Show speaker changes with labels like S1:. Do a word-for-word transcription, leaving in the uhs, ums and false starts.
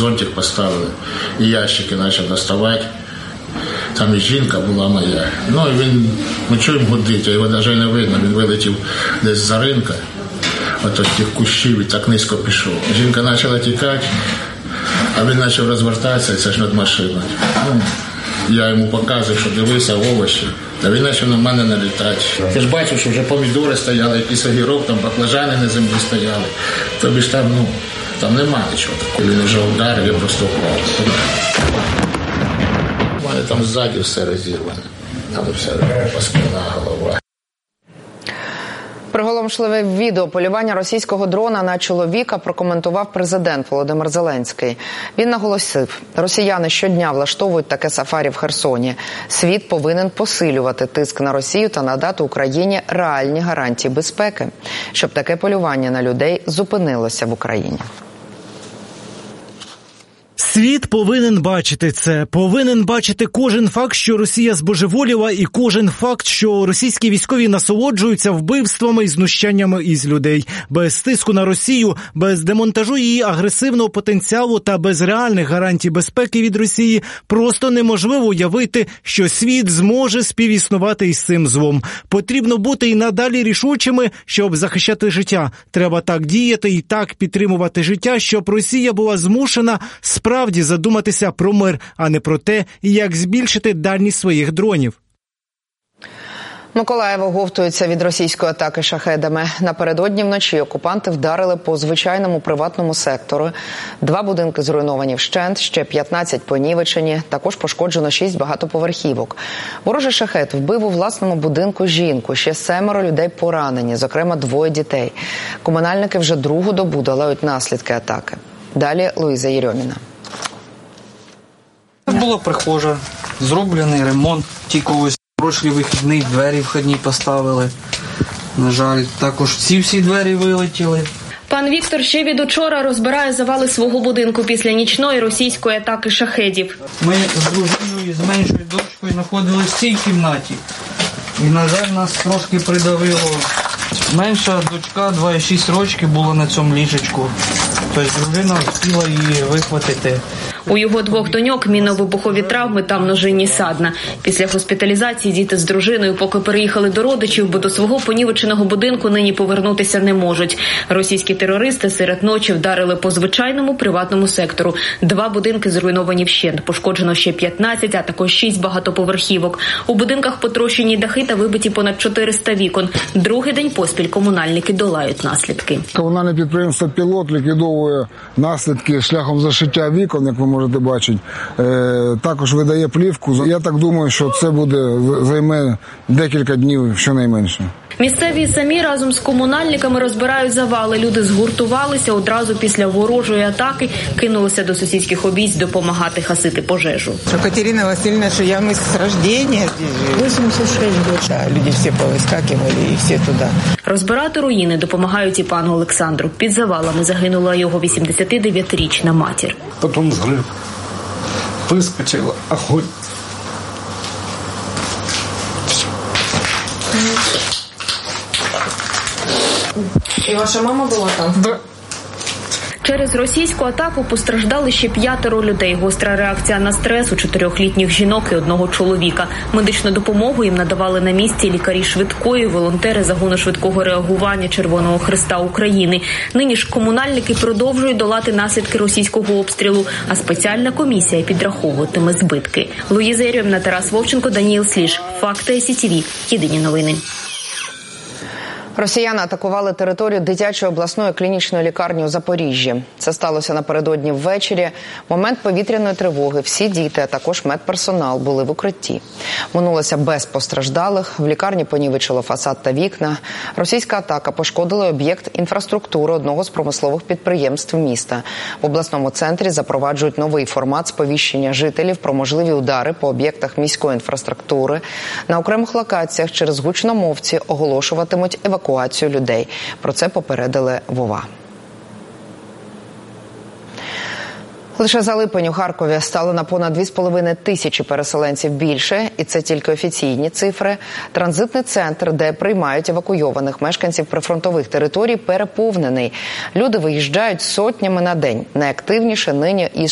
S1: зонтик поставили, і ящики почав доставати. Там і жінка була моя. Ну, і він, ну, чуємо гудить, а його навіть не видно. Він вилетів десь за ринка, от тих кущів, і так низько пішов. Жінка почала тікати, а він почав розвертатися, і це ж над машиною. Ну, я йому показую, що дивися, овочі. Та він почав на мене налітати. Ти ж бачив, що вже помідори стояли, якийсь огірок, там баклажани на землі стояли. Тобі ж там, ну, там нема нічого такого. Він вже ударив, я просто впав. У мене там ззаді все розірване. Там все спина, голова.
S2: Приголомшливе відео полювання російського дрона на чоловіка прокоментував президент Володимир Зеленський. Він наголосив, росіяни щодня влаштовують таке сафарі в Херсоні. Світ повинен посилювати тиск на Росію та надати Україні реальні гарантії безпеки, щоб таке полювання на людей зупинилося в Україні.
S3: Світ повинен бачити це. Повинен бачити кожен факт, що Росія збожеволіла, і кожен факт, що російські військові насолоджуються вбивствами і знущаннями із людей. Без тиску на Росію, без демонтажу її агресивного потенціалу та без реальних гарантій безпеки від Росії просто неможливо уявити, що світ зможе співіснувати із цим злом. Потрібно бути і надалі рішучими, щоб захищати життя. Треба так діяти і так підтримувати життя, щоб Росія була змушена справді задуматися про мир, а не про те, як збільшити дальність своїх дронів.
S2: Миколаїв оговтується від російської атаки шахедами. Напередодні вночі окупанти вдарили по звичайному приватному сектору. Два будинки зруйновані вщент, ще п'ятнадцять понівечені. Також пошкоджено шість багатоповерхівок. Ворожий шахед вбив у власному будинку жінку. Ще семеро людей поранені, зокрема двоє дітей. Комунальники вже другу добу долають наслідки атаки. Далі Луїза Єрьоміна.
S4: Була прихожа, зроблений ремонт, тільки ось прошлі вихідні двері вхідні поставили. На жаль, також ці всі двері вилетіли.
S5: Пан Віктор ще від учора розбирає завали свого будинку після нічної російської атаки шахедів.
S4: Ми з дружиною і з меншою дочкою знаходилися в цій кімнаті. І, на жаль, нас трошки придавило. Менша дочка, два і шість років, була на цьому ліжечку. Тобто дружина встигла її вихватити.
S5: У його двох доньок мінно-вибухові травми та множинні садна. Після госпіталізації діти з дружиною поки переїхали до родичів, бо до свого понівеченого будинку нині повернутися не можуть. Російські терористи серед ночі вдарили по звичайному приватному сектору. Два будинки зруйновані вщент, пошкоджено ще п'ятнадцять, а також шість багатоповерхівок. У будинках потрощені дахи та вибиті понад чотириста вікон. Другий день поспіль комунальники долають наслідки.
S6: Комунальне підприємство «Пілот» ліквідовує наслідки шляхом зашиття вікон, як ви можете бачити. Також видає плівку. Я так думаю, що це буде займе декілька днів щонайменше.
S5: Місцеві самі разом з комунальниками розбирають завали. Люди згуртувалися одразу після ворожої атаки, кинулися до сусідських обійсть допомагати гасити пожежу.
S7: Катерина Васильевна, що я ми з рождения вісімдесят шість років. Да, люди всі повискакували і всі туди.
S5: Розбирати руїни допомагають і пану Олександру. Під завалами загинула його вісімдесятидев'ятирічна матір.
S8: Потім зрив. Вискочила огонь.
S5: І ваша мама була там?
S8: Да.
S5: Через російську атаку постраждали ще п'ятеро людей. Гостра реакція на стрес у чотирьохлітніх жінок і одного чоловіка. Медичну допомогу їм надавали на місці лікарі швидкої, волонтери загону швидкого реагування Червоного Хреста України. Нині ж комунальники продовжують долати наслідки російського обстрілу, а спеціальна комісія підраховуватиме збитки. Луїза Єрьоміна, Тарас Вовченко, Даніїл Сліж. Факти ес і ті ві. Єдині новини.
S2: Росіяни атакували територію дитячої обласної клінічної лікарні у Запоріжжі. Це сталося напередодні ввечері. В момент повітряної тривоги всі діти, а також медперсонал були в укритті. Минулося без постраждалих. В лікарні понівечило фасад та вікна. Російська атака пошкодила об'єкт інфраструктури одного з промислових підприємств міста. В обласному центрі запроваджують новий формат сповіщення жителів про можливі удари по об'єктах міської інфраструктури. На окремих локаціях через гучномовці оголошуватимуть евакуацію. евакуацію людей. Про це попередили ВОВА. Лише за липень у Харкові стало на понад дві з половиною тисячі переселенців більше, і це тільки офіційні цифри. Транзитний центр, де приймають евакуйованих мешканців прифронтових територій, переповнений. Люди виїжджають сотнями на день. Найактивніше нині із